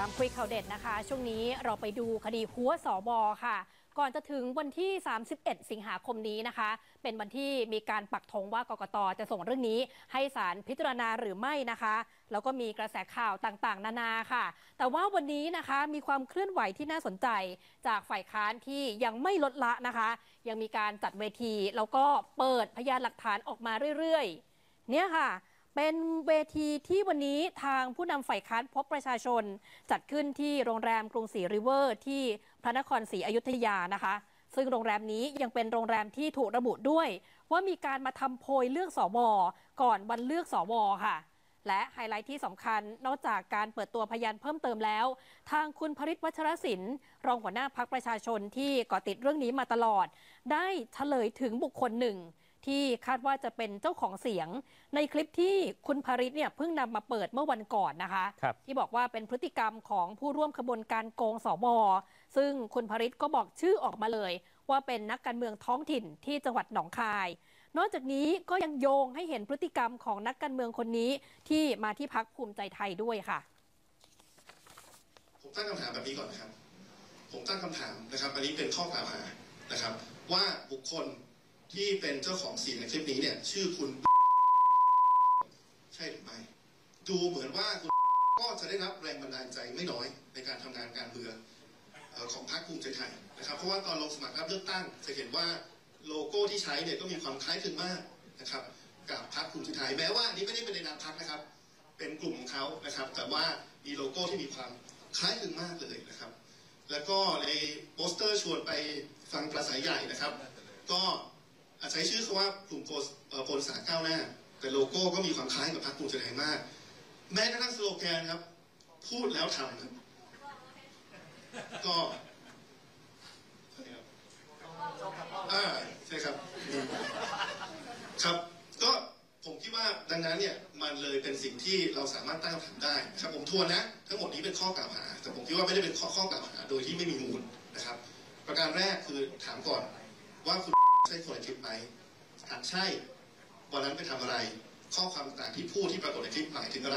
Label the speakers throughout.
Speaker 1: คุยข่าวเด็ดนะคะช่วงนี้เราไปดูคดีหัวสบค่ะก่อนจะถึงวันที่31สิงหาคมนี้นะคะเป็นวันที่มีการปักธงว่ากกตจะส่งเรื่องนี้ให้ศาลพิจารณาหรือไม่นะคะแล้วก็มีกระแสข่าวต่างๆนานาค่ะแต่ว่าวันนี้นะคะมีความเคลื่อนไหวที่น่าสนใจจากฝ่ายค้านที่ยังไม่ลดละนะคะยังมีการจัดเวทีแล้วก็เปิดพยานหลักฐานออกมาเรื่อยๆเนี่ยค่ะเป็นเวทีที่วันนี้ทางผู้นำฝ่ายค้านพบประชาชนจัดขึ้นที่โรงแรมกรุงศรีริเวอร์ที่พระนครศรีอยุธยานะคะซึ่งโรงแรมนี้ยังเป็นโรงแรมที่ถูกระบุด้วยว่ามีการมาทำโพยเลือกสวก่อนวันเลือกสวค่ะและไฮไลท์ที่สำคัญนอกจากการเปิดตัวพยานเพิ่มเติมแล้วทางคุณพริษวัชรศิลป์รองหัวหน้าพรรคประชาชนที่เกาะติดเรื่องนี้มาตลอดได้เฉลยถึงบุคคลหนึ่งที่คาดว่าจะเป็นเจ้าของเสียงในคลิปที่คุณพริษเนี่ยเพิ่งนำมาเปิดเมื่อวันก่อนนะคะที่บอกว่าเป็นพฤติกรรมของผู้ร่วมขบวนการโกงสวซึ่งคุณพริษก็บอกชื่อออกมาเลยว่าเป็นนักการเมืองท้องถิ่นที่จังหวัดหนองคายนอกจากนี้ก็ยังโยงให้เห็นพฤติกรรมของนักการเมืองคนนี้ที่มาที่พรรคภูมิใจไทยด้วยค่ะ
Speaker 2: ผมตั้งคำถามแบบนี้ก่อนนะครับผมตั้งคำถามนะครับอันนี้เป็นข้อกล่าวหานะครับว่าบุคคลที่เป็นเจ้าของเสียงในคลิปนี้เนี่ยชื่อคุณใช่หรือไม่ดูเหมือนว่าคุณก็จะได้รับแรงบันดาลใจไม่น้อยในการทำงานการเมืองของพรรคภูมิใจไทยนะครับเพราะว่าตอนลงสมัครรับเลือกตั้งจะเห็นว่าโลโก้ที่ใช้เนี่ยก็มีความคล้ายคลึงมากนะครับกับพรรคภูมิใจไทยแม้ว่านี้ไม่ได้เป็นในนามพรรคนะครับเป็นกลุ่มของเขานะครับแต่ว่ามีโลโก้ที่มีความคล้ายคลึงมากเลยนะครับแล้วก็ในโปสเตอร์ชวนไปฟังปราศัยใหญ่นะครับก็ใช้ชื่อเขาว่ากลุ่มโพลสารก้าวหน้าแต่โลโก้ก็มีความคล้ายกับพรรคภูมิใจไทยมากแม้กระทั่งสโลแกนครับพูดแล้วทำครับก็ใช่ครับครับก็ผมคิดว่าดังนั้นเนี่ยมันเลยเป็นสิ่งที่เราสามารถตั้งคำถามได้ครับผมทวนนะทั้งหมดนี้เป็นข้อกล่าวหาแต่ผมคิดว่าไม่ได้เป็นข้อกล่าวหาโดยที่ไม่มีมูลนะครับประการแรกคือถามก่อนว่าคุณใช่คนในคลิปไหมหากใช่วันนั้นไปทำอะไรข้อความต่างที่พูดที่ปรากฏในคลิปหมายถึงอะไร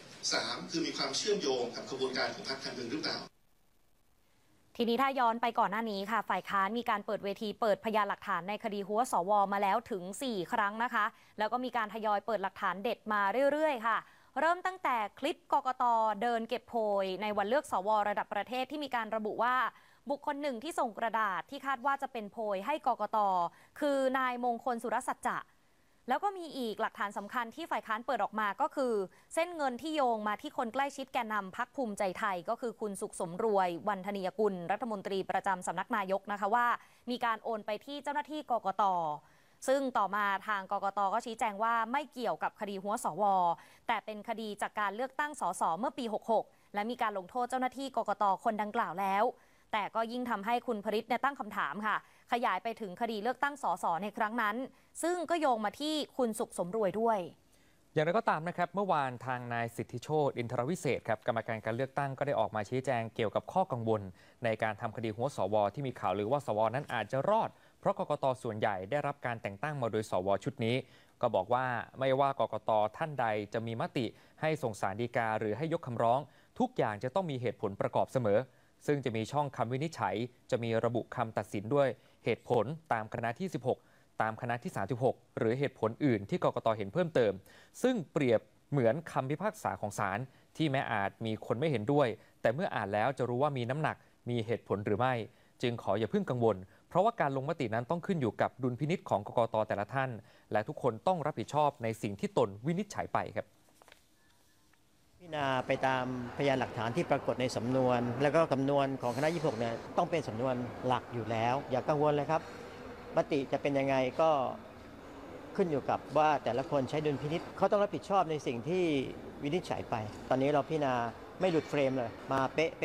Speaker 2: 3คือมีความเชื่อมโยงกับกระบวนการของพรรคการเมืองหรือเปล่า
Speaker 3: ทีนี้ถ้าย้อนไปก่อนหน้านี้ค่ะฝ่ายค้านมีการเปิดเวทีเปิดพยานหลักฐานในคดีหัวสวมาแล้วถึง4ครั้งนะคะแล้วก็มีการทยอยเปิดหลักฐานเด็ดมาเรื่อยๆค่ะเริ่มตั้งแต่คลิปกกตเดินเก็บโพยในวันเลือกสวระดับประเทศที่มีการระบุว่าบุคคลหนึ่งที่ส่งกระดาษที่คาดว่าจะเป็นโพยให้กกตคือนายมงคลสุรสัจจะแล้วก็มีอีกหลักฐานสำคัญที่ฝ่ายค้านเปิดออกมาก็คือเส้นเงินที่โยงมาที่คนใกล้ชิดแกนนำพรรคภูมิใจไทยก็คือคุณสุขสมรวยวันธนียกุลรัฐมนตรีประจำสำนักนายกนะคะว่ามีการโอนไปที่เจ้าหน้าที่กกตซึ่งต่อมาทางกกตก็ชี้แจงว่าไม่เกี่ยวกับคดีหัวสวแต่เป็นคดีจากการเลือกตั้งสสเมื่อปี66และมีการลงโทษเจ้าหน้าที่กกตคนดังกล่าวแล้วแต่ก็ยิ่งทำให้คุณพริษตั้งคำถามค่ะขยายไปถึงคดีเลือกตั้งสสในครั้งนั้นซึ่งก็โยงมาที่คุณสุขสมรวยด้วย
Speaker 4: อย่างไรก็ตามนะครับเมื่อวานทางนายสิทธิโชติอินทรวิเศษครับกรรมการการเลือกตั้งก็ได้ออกมาชี้แจงเกี่ยวกับข้อกังวลในการทำคดีหัวสวที่มีข่าวลือว่าสวนั้นอาจจะรอดเพราะกกตส่วนใหญ่ได้รับการแต่งตั้งมาโดยสวชุดนี้ก็บอกว่าไม่ว่ากกตท่านใดจะมีมติให้ส่งศาลฎีกาหรือให้ยกคำร้องทุกอย่างจะต้องมีเหตุผลประกอบเสมอซึ่งจะมีช่องคำวินิจฉัยจะมีระบุคำตัดสินด้วยเหตุผลตามคณะที่16ตามคณะที่36หรือเหตุผลอื่นที่กกตเห็นเพิ่มเติมซึ่งเปรียบเหมือนคำพิพากษาของศาลที่แม้อาจมีคนไม่เห็นด้วยแต่เมื่ออ่านแล้วจะรู้ว่ามีน้ำหนักมีเหตุผลหรือไม่จึงขออย่าเพิ่งกังวลเพราะว่าการลงมตินั้นต้องขึ้นอยู่กับดุลพินิจของกกตแต่ละท่านและทุกคนต้องรับผิดชอบในสิ่งที่ตนวินิจฉัยไปครับ
Speaker 5: พิจารณาไปตามพยานหลักฐานที่ปรากฏในสำนวนแล้วก็สำนวนของคณะ26เนี่ยต้องเป็นสำนวนหลักอยู่แล้วอย่ากังวลเลยครับมติจะเป็นยังไงก็ขึ้นอยู่กับว่าแต่ละคนใช้ดุลพินิจเขาต้องรับผิดชอบในสิ่งที่วินิจฉัยไปตอนนี้เราพิจารณาไม่หลุดเฟรมเลยมาเป๊ะ